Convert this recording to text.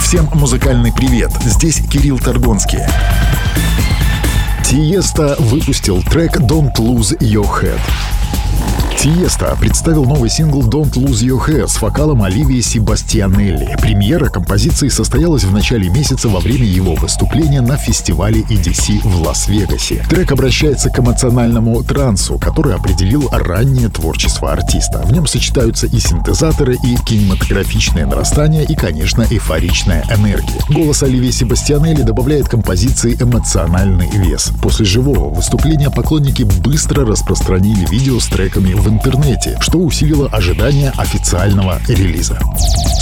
Всем музыкальный привет, здесь Кирилл Торгонский. Тиеста выпустил трек «Don't Lose Your Head». Тиеста представил новый сингл «Don't Lose Your Head» с вокалом Оливии Себастьянелли. Премьера композиции состоялась в начале месяца во время его выступления на фестивале EDC в Лас-Вегасе. Трек обращается к эмоциональному трансу, который определил раннее творчество артиста. В нем сочетаются и синтезаторы, и кинематографичное нарастание, и, конечно, эйфоричная энергия. Голос Оливии Себастьянелли добавляет композиции эмоциональный вес. После живого выступления поклонники быстро распространили видео с треками в интернете, что усилило ожидание официального релиза.